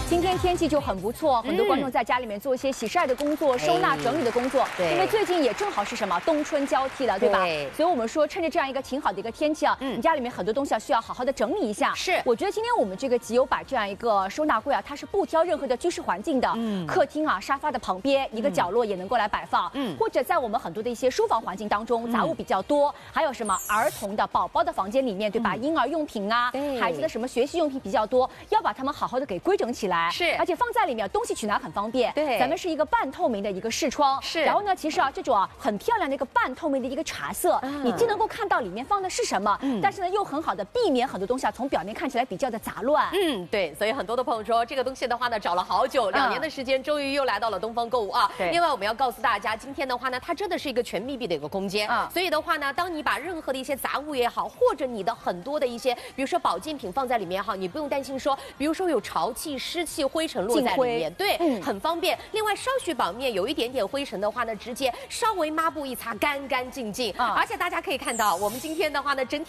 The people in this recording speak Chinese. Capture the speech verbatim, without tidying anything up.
今天天气就很不错，很多观众在家里面做一些洗晒的工作、收纳整理的工作。 对， 因为最近也正好是什么冬春交替了，对吧？ 对。 所以我们说，趁着这样一个挺好的一个天气啊，嗯，你家里面很多东西啊需要好好的整理一下。 是， 我觉得今天我们这个集邮摆这样一个收纳柜啊，它是不挑任何的居室环境的。嗯，客厅啊、沙发的旁边一个角落也能够来摆放。嗯，或者在我们很多的一些书房环境当中，杂物比较多，还有什么儿童的宝宝的房间里面，对吧？婴儿用品啊，孩子的什么学习用品比较多，要把它们好好的给规整起来。 是， 而且放在里面东西取拿很方便。对，咱们是一个半透明的一个视窗。是，然后呢，其实啊，这种啊很漂亮的一个半透明的一个茶色，嗯、你既能够看到里面放的是什么，嗯、但是呢又很好的避免很多东西啊从表面看起来比较的杂乱。 嗯，对，所以很多的朋友说这个东西的话呢，找了好久，两年的时间，终于又来到了东方购物啊。对。另外我们要告诉大家，今天的话呢，它真的是一个全密闭的一个空间。啊。所以的话呢，当你把任何的一些杂物也好，或者你的很多的一些，比如说保健品放在里面哈，你不用担心说，比如说有潮气、湿气、灰尘落在里面，对，嗯、很方便。另外，稍许表面有一点点灰尘的话呢，直接稍微抹布一擦，干干净净。啊。而且大家可以看到，我们今天的话呢，整体。